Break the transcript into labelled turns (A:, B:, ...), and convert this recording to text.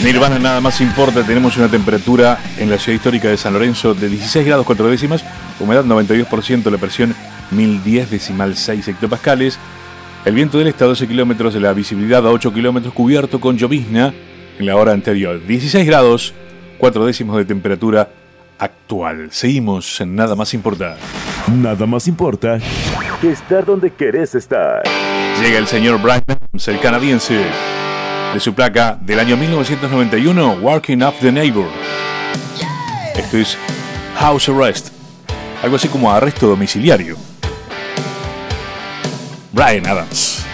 A: Nirvana, nada más importa. Tenemos una temperatura en la ciudad histórica de San Lorenzo de 16 grados 4 décimas, humedad 92%, la presión 1010,6 hectopascales. El viento del este a 12 kilómetros, de la visibilidad a 8 kilómetros, cubierto con llovizna en la hora anterior. 16 grados 4 décimos de temperatura actual. Seguimos en Nada Más Importa.
B: Nada más importa que estar donde querés estar.
A: Llega el señor Bryan Adams, el canadiense, de su placa del año 1991, Walking Up the Neighbor. Esto es House Arrest, algo así como arresto domiciliario. Bryan Adams.